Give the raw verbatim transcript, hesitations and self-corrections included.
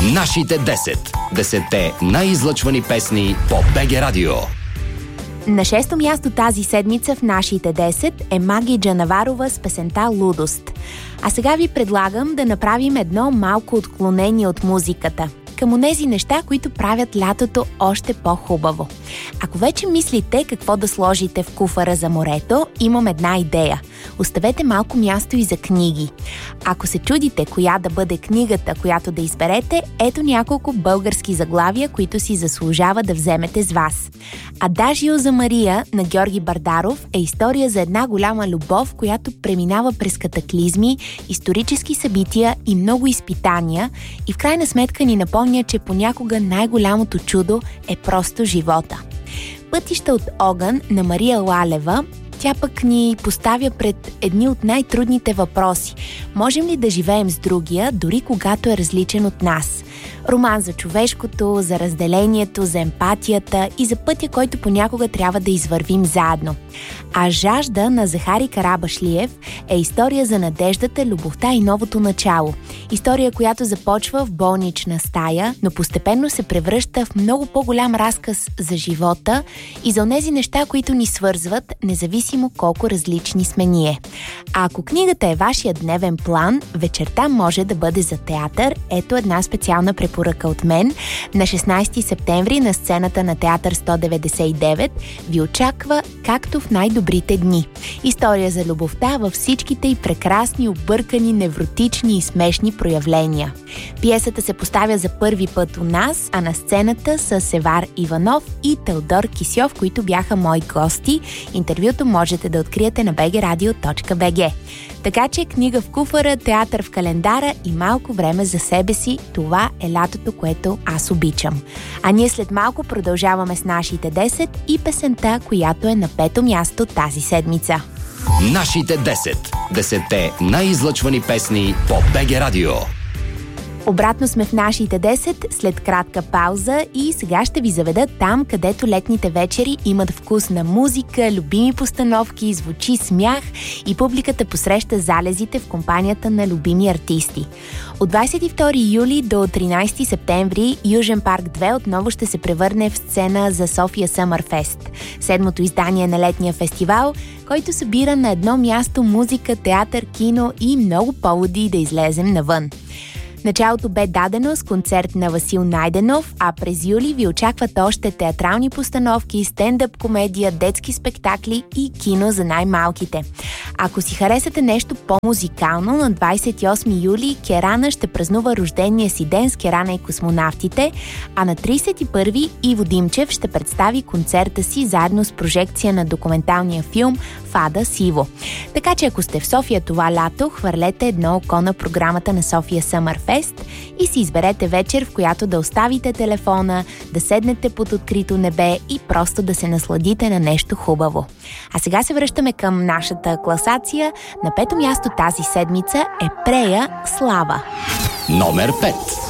Нашите десет. Десетте най-излъчвани песни по БГ Радио. На шесто място тази седмица в нашите десет е Маги Джанаварова с песента «Лудост». А сега ви предлагам да направим едно малко отклонение от музиката към онези неща, които правят лятото още по-хубаво. Ако вече мислите какво да сложите в куфара за морето, имам една идея. Оставете малко място и за книги. Ако се чудите коя да бъде книгата, която да изберете, ето няколко български заглавия, които си заслужава да вземете с вас. Адажио за Мария на Георги Бардаров е история за една голяма любов, която преминава през катаклизми, исторически събития и много изпитания и в крайна сметка ни напомня, че понякога най-голямото чудо е просто живота. Пътища от огън на Мария Лалева. Тя пък ни поставя пред едни от най-трудните въпроси. Можем ли да живеем с другия, дори когато е различен от нас? Роман за човешкото, за разделението, за емпатията и за пътя, който понякога трябва да извървим заедно. А Жажда на Захари Карабашлиев е история за надеждата, любовта и новото начало. История, която започва в болнична стая, но постепенно се превръща в много по-голям разказ за живота и за онези неща, които ни свързват, независимо колко различни сме ние. А ако книгата е вашия дневен план, вечерта може да бъде за театър. Ето една специална препоръка от мен. На шестнайсети септември на сцената на Театър сто деветдесет и девет ви очаква Както в най-добрите дни. История за любовта във всичките й прекрасни, объркани, невротични и смешни проявления. Пиесата се поставя за първи път у нас, а на сцената са Севар Иванов и Теодор Кисьов, които бяха мои гости. Интервюто можете да откриете на би джи радио точка би джи. Така че книга в куфара, театър в календара и малко време за себе си, това е лятото, което аз обичам. А ние след малко продължаваме с нашите десет и песента, която е на пето място тази седмица. Нашите десет. Десетте най-излъчвани песни по БГ Радио. Обратно сме в нашите десет след кратка пауза и сега ще ви заведа там, където летните вечери имат вкус на музика, любими постановки, звучи смях и публиката посреща залезите в компанията на любими артисти. От двайсет и втори юли до тринайсети септември Южен парк две отново ще се превърне в сцена за София Summer Fest, седмото издание на летния фестивал, който събира на едно място музика, театър, кино и много поводи да излезем навън. Началото бе дадено с концерт на Васил Найденов, а през юли ви очакват още театрални постановки, стендъп комедия, детски спектакли и кино за най-малките. Ако си харесате нещо по-музикално, на двайсет и осми юли Керана ще празнува рождения си ден с Керана и космонавтите, а на трийсет и първи Иво Димчев ще представи концерта си заедно с прожекция на документалния филм Фада с Иво. Така че ако сте в София това лято, хвърлете едно око на програмата на София Summer Fest и си изберете вечер, в която да оставите телефона, да седнете под открито небе и просто да се насладите на нещо хубаво. А сега се връщаме към нашата класация. На пето място тази седмица е Прея Слава. Номер пет.